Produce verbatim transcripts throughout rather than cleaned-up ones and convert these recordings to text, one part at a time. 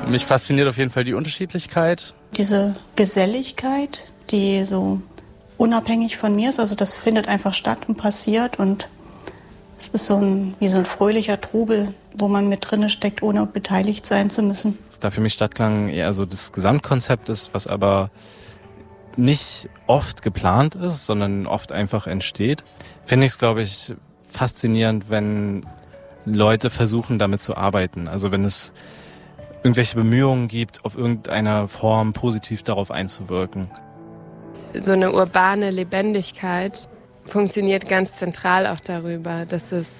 Mich fasziniert auf jeden Fall die Unterschiedlichkeit. Diese Geselligkeit, die so unabhängig von mir ist, also das findet einfach statt und passiert und es ist so ein, wie so ein fröhlicher Trubel, wo man mit drinne steckt, ohne beteiligt sein zu müssen. Da für mich Stadtklang eher so das Gesamtkonzept ist, was aber nicht oft geplant ist, sondern oft einfach entsteht, finde ich es, glaube ich, faszinierend, wenn Leute versuchen, damit zu arbeiten. Also wenn es irgendwelche Bemühungen gibt, auf irgendeine Form positiv darauf einzuwirken. So eine urbane Lebendigkeit funktioniert ganz zentral auch darüber, dass es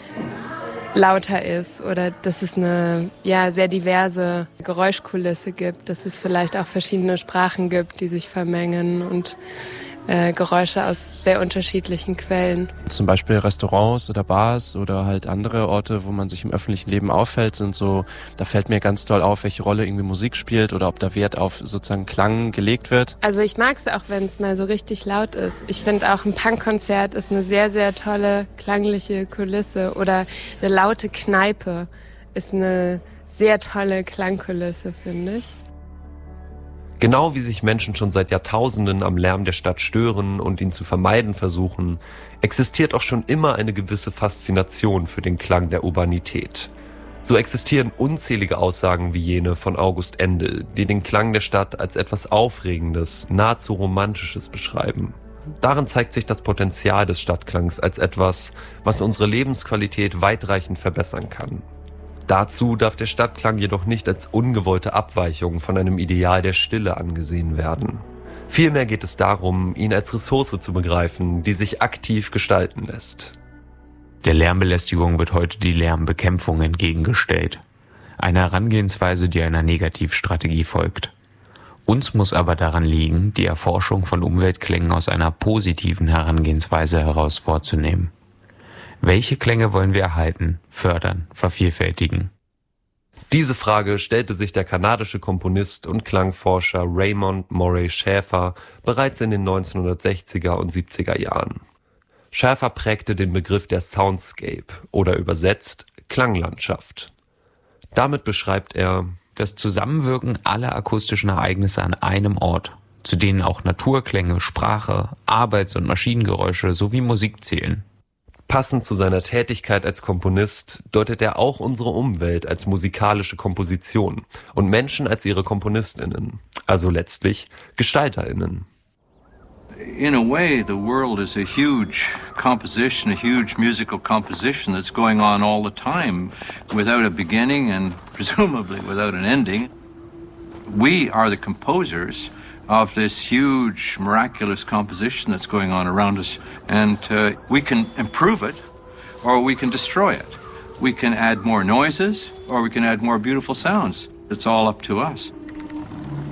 lauter ist oder dass es eine ja, sehr diverse Geräuschkulisse gibt, dass es vielleicht auch verschiedene Sprachen gibt, die sich vermengen und äh, Geräusche aus sehr unterschiedlichen Quellen. Zum Beispiel Restaurants oder Bars oder halt andere Orte, wo man sich im öffentlichen Leben auffällt, sind so, da fällt mir ganz doll auf, welche Rolle irgendwie Musik spielt oder ob da Wert auf sozusagen Klang gelegt wird. Also ich mag es auch, wenn es mal so richtig laut ist. Ich finde auch ein Punkkonzert ist eine sehr, sehr tolle klangliche Kulisse oder eine laute Kneipe ist eine sehr tolle Klangkulisse, finde ich. Genau wie sich Menschen schon seit Jahrtausenden am Lärm der Stadt stören und ihn zu vermeiden versuchen, existiert auch schon immer eine gewisse Faszination für den Klang der Urbanität. So existieren unzählige Aussagen wie jene von August Endel, die den Klang der Stadt als etwas Aufregendes, nahezu Romantisches beschreiben. Darin zeigt sich das Potenzial des Stadtklangs als etwas, was unsere Lebensqualität weitreichend verbessern kann. Dazu darf der Stadtklang jedoch nicht als ungewollte Abweichung von einem Ideal der Stille angesehen werden. Vielmehr geht es darum, ihn als Ressource zu begreifen, die sich aktiv gestalten lässt. Der Lärmbelästigung wird heute die Lärmbekämpfung entgegengestellt. Eine Herangehensweise, die einer Negativstrategie folgt. Uns muss aber daran liegen, die Erforschung von Umweltklängen aus einer positiven Herangehensweise heraus vorzunehmen. Welche Klänge wollen wir erhalten, fördern, vervielfältigen? Diese Frage stellte sich der kanadische Komponist und Klangforscher Raymond Moray Schäfer bereits in den neunzehnhundertsechziger und siebziger Jahren. Schäfer prägte den Begriff der Soundscape oder übersetzt Klanglandschaft. Damit beschreibt er das Zusammenwirken aller akustischen Ereignisse an einem Ort, zu denen auch Naturklänge, Sprache, Arbeits- und Maschinengeräusche sowie Musik zählen. Passend zu seiner Tätigkeit als Komponist deutet er auch unsere Umwelt als musikalische Komposition und Menschen als ihre KomponistInnen, also letztlich GestalterInnen. In a way, the world is a huge composition, a huge musical composition that's going on all the time without a beginning and presumably without an ending. We are the composers of this huge, miraculous composition that's going on around us, and uh, we can improve it or we can destroy it. We can add more noises or we can add more beautiful sounds. It's all up to us.